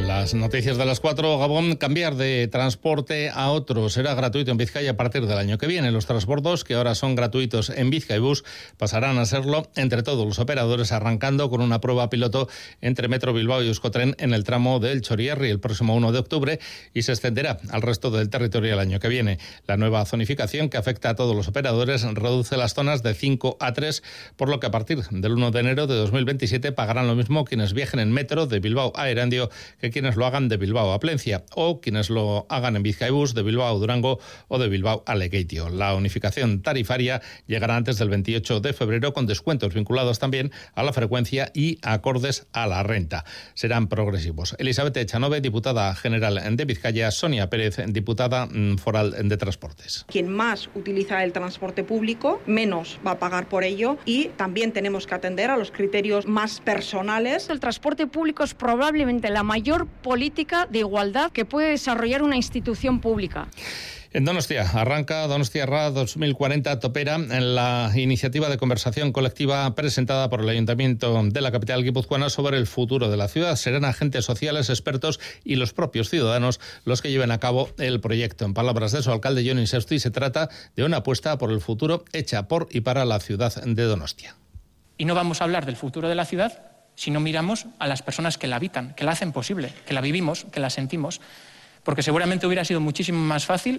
Las noticias de las 4, Gabón. Cambiar de transporte a otro será gratuito en Vizcaya a partir del año que viene. Los transbordos, que ahora son gratuitos en Bizkaibus, pasarán a serlo entre todos los operadores, arrancando con una prueba piloto entre Metro Bilbao y Euskotren en el tramo del Chorierri el próximo 1 de octubre y se extenderá al resto del territorio el año que viene. La nueva zonificación, que afecta a todos los operadores, reduce las zonas de 5 a 3, por lo que a partir del 1 de enero de 2027 pagarán lo mismo quienes viajen en metro de Bilbao a Erandio que quienes lo hagan de Bilbao a Plencia o quienes lo hagan en Bizkaibus de Bilbao a Durango o de Bilbao a Lekeitio. La unificación tarifaria llegará antes del 28 de febrero con descuentos vinculados también a la frecuencia y acordes a la renta. Serán progresivos. Elizabeth Echanove, diputada general de Vizcaya; Sonia Pérez, diputada foral de Transportes. Quien más utiliza el transporte público, menos va a pagar por ello, y también tenemos que atender a los criterios más personales. El transporte público es probablemente la mayor política de igualdad que puede desarrollar una institución pública. En Donostia arranca Donostiarra 2040 Topera, en la iniciativa de conversación colectiva presentada por el Ayuntamiento de la capital guipuzcoana sobre el futuro de la ciudad. Serán agentes sociales, expertos y los propios ciudadanos los que lleven a cabo el proyecto. En palabras de su alcalde, Jon Insausti, se trata de una apuesta por el futuro hecha por y para la ciudad de Donostia. Y no vamos a hablar del futuro de la ciudad si no miramos a las personas que la habitan, que la hacen posible, que la vivimos, que la sentimos. Porque seguramente hubiera sido muchísimo más fácil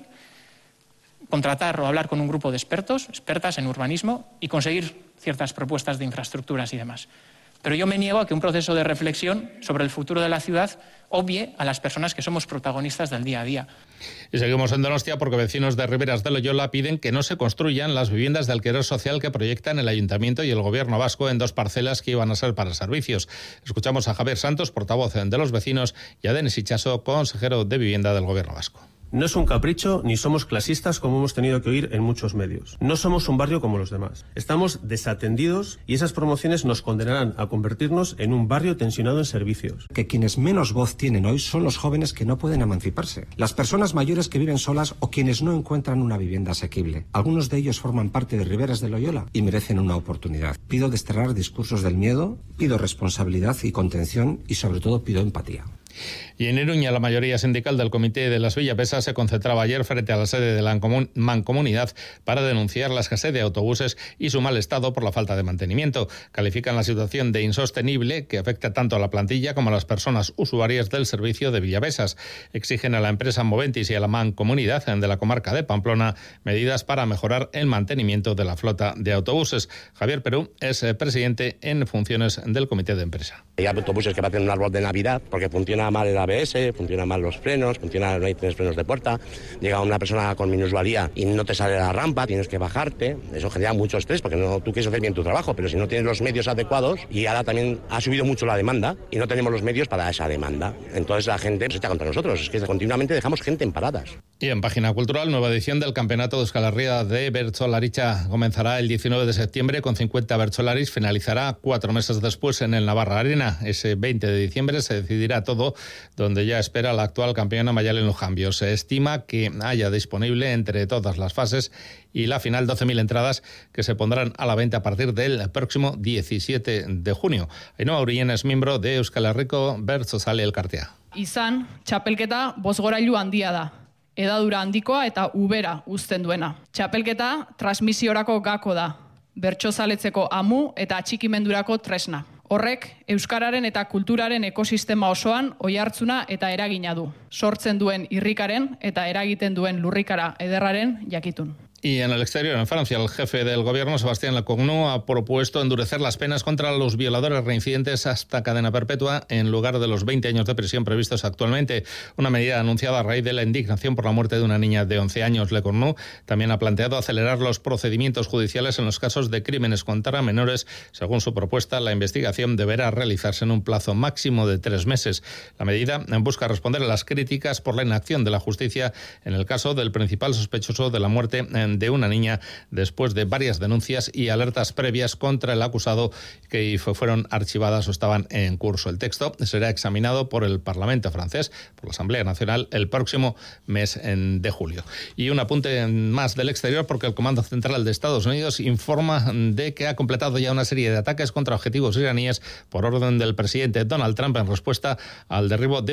contratar o hablar con un grupo de expertas en urbanismo y conseguir ciertas propuestas de infraestructuras y demás. Pero yo me niego a que un proceso de reflexión sobre el futuro de la ciudad obvie a las personas que somos protagonistas del día a día. Y seguimos en Donostia porque vecinos de Riberas de Loyola piden que no se construyan las viviendas de alquiler social que proyectan el Ayuntamiento y el Gobierno vasco en 2 parcelas que iban a ser para servicios. Escuchamos a Javier Santos, portavoz de los vecinos, y a Denis Itxaso, consejero de Vivienda del Gobierno vasco. No es un capricho ni somos clasistas como hemos tenido que oír en muchos medios. No somos un barrio como los demás. Estamos desatendidos y esas promociones nos condenarán a convertirnos en un barrio tensionado en servicios. Que quienes menos voz tienen hoy son los jóvenes que no pueden emanciparse, las personas mayores que viven solas o quienes no encuentran una vivienda asequible. Algunos de ellos forman parte de Riberas de Loyola y merecen una oportunidad. Pido desterrar discursos del miedo, pido responsabilidad y contención y sobre todo pido empatía. Y en Iruña, la mayoría sindical del Comité de las Villavesas se concentraba ayer frente a la sede de la Mancomunidad para denunciar la escasez de autobuses y su mal estado por la falta de mantenimiento. Califican la situación de insostenible, que afecta tanto a la plantilla como a las personas usuarias del servicio de Villavesas. Exigen a la empresa Moventis y a la Mancomunidad de la comarca de Pamplona medidas para mejorar el mantenimiento de la flota de autobuses. Javier Perú es presidente en funciones del Comité de Empresa. Hay autobuses que parecen un árbol de Navidad porque funciona mal el ABS, funciona mal los frenos, no hay 3 frenos de puerta, llega una persona con minusvalía y no te sale la rampa, tienes que bajarte. Eso genera mucho estrés porque tú quieres hacer bien tu trabajo, pero si no tienes los medios adecuados, y ahora también ha subido mucho la demanda y no tenemos los medios para esa demanda. Entonces la gente se echa contra nosotros, es que continuamente dejamos gente en paradas. Y en Página Cultural, nueva edición del Campeonato de Euskal Herria de Bertsolaricha comenzará el 19 de septiembre con 50 bertsolaris, finalizará 4 meses después en el Navarra Arena. Ese 20 de diciembre se decidirá todo, donde ya espera la actual campeona Mayalen Lujambio. Se estima que haya disponible entre todas las fases y la final 12.000 entradas que se pondrán a la venta a partir del próximo 17 de junio. Ainhoa Urien es miembro de Euskal Herriko Bertsozale Elkartea. Izan, txapelketa bozgorailu handia da. Edadura handikoa eta ubera uzten duena. Txapelketa transmisiorako gako da. Bertsozaletzeko amu eta atxikimendurako tresna. Horrek, euskararen eta kulturaren ekosistema osoan oihartzuna eta eragina du. Sortzen duen irrikaren eta eragiten duen lurrikara ederraren jakitun. Y en el exterior, en Francia, el jefe del gobierno, Sebastián Lecornu, ha propuesto endurecer las penas contra los violadores reincidentes hasta cadena perpetua en lugar de los 20 años de prisión previstos actualmente. Una medida anunciada a raíz de la indignación por la muerte de una niña de 11 años. Lecornu también ha planteado acelerar los procedimientos judiciales en los casos de crímenes contra menores. Según su propuesta, la investigación deberá realizarse en un plazo máximo de 3 meses. La medida busca responder a las críticas por la inacción de la justicia en el caso del principal sospechoso de la muerte de una niña después de varias denuncias y alertas previas contra el acusado que fueron archivadas o estaban en curso. El texto será examinado por el Parlamento francés, por la Asamblea Nacional, el próximo mes de julio. Y un apunte más del exterior, porque el Comando Central de Estados Unidos informa de que ha completado ya una serie de ataques contra objetivos iraníes por orden del presidente Donald Trump en respuesta al derribo de